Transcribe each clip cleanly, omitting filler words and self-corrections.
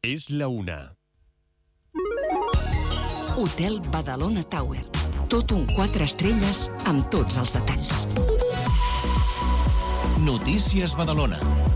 És la 1. Hotel Badalona Tower. Tot un 4 estrelles amb tots els detalls. Notícies Badalona.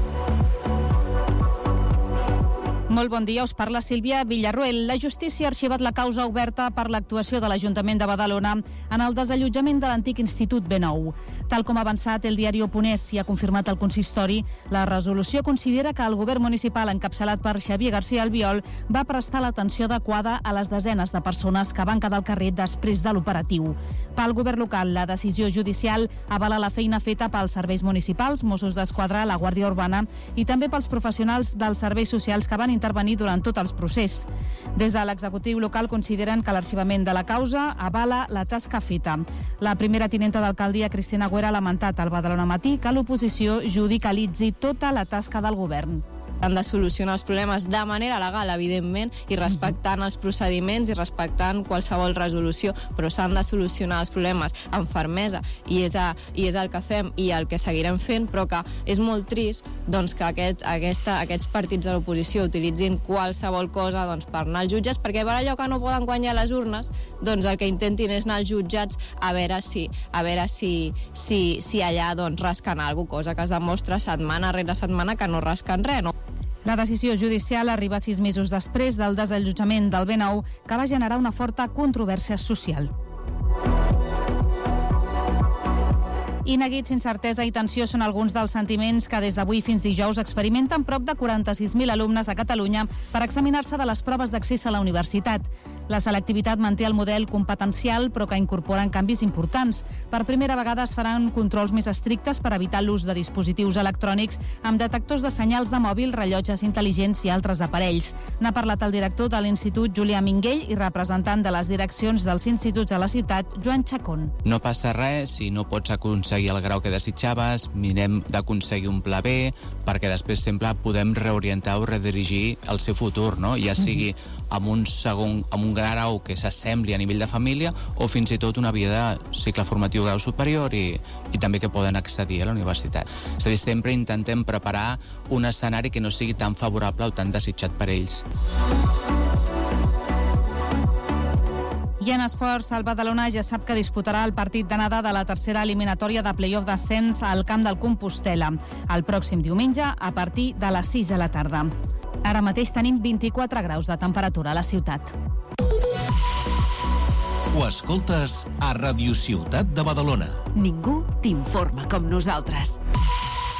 Molt bon dia, us parla Sílvia Villarroel. La justícia ha arxivat la causa oberta per l'actuació de l'Ajuntament de Badalona en el desallotjament de l'antic Institut B9. Tal com ha avançat el diari Oponés i ha confirmat el consistori, la resolució considera que el govern municipal encapçalat per Xavier García Albiol va prestar l'atenció adequada a les desenes de persones que van quedar al carrer després de l'operatiu. Pel govern local, la decisió judicial avala la feina feta pels serveis municipals, Mossos d'Esquadra, la Guàrdia Urbana i també pels professionals dels serveis socials que van intervenir durant tot el procés. Des de l'executiu local consideren que l'arxivament de la causa avala la tasca feta. La primera tinenta d'alcaldia, Cristina Güera, ha lamentat al Badalona Matí que l'oposició judicialitzi tota la tasca del govern. Han de solucionar els problemes de manera legal, evidentment, i respectant els procediments i respectant qualsevol resolució, però s'han de solucionar els problemes amb fermesa i és el que fem i el que seguirem fent, però que és molt trist doncs, que aquests partits de l'oposició utilitzin qualsevol cosa per anar als jutjats, perquè per allò que no poden guanyar les urnes, doncs el que intentin és anar als jutjats a veure si allà rasquen alguna cosa, que es demostra setmana rere setmana que no rasquen res, no? La decisió judicial arriba 6 mesos després del desallotjament del B9, que va generar una forta controvèrsia social. Neguits, incertesa i tensió són alguns dels sentiments que des d'avui fins dijous experimenten prop de 46.000 alumnes a Catalunya per examinar-se de les proves d'accés a la universitat. La selectivitat manté el model competencial, però que incorporen canvis importants. Per primera vegada es faran controls més estrictes per evitar l'ús de dispositius electrònics amb detectors de senyals de mòbil, rellotges intel·ligents i altres aparells. N'ha parlat el director de l'Institut, Julià Minguell, i representant de les direccions dels instituts a la ciutat, Joan Chacón. No passa res si no pots aconseguir el grau que desitjaves, mirem d'aconseguir un pla B, perquè després sempre podem reorientar o redirigir el seu futur, no? Ja sigui amb un grau que s'assembli a nivell de família o fins i tot una via de cicle formatiu grau superior i també que poden accedir a la universitat. És a dir, sempre intentem preparar un escenari que no sigui tan favorable o tan desitjat per ells. I en esports, el Badalona ja sap que disputarà el partit d'anada de la tercera eliminatòria de play-off d'ascens al camp del Compostel·la el pròxim diumenge a partir de les 6 de la tarda. Ara mateix tenim 24 graus de temperatura a la ciutat. Ho escoltes a Radio Ciutat de Badalona. Ningú t'informa com nosaltres.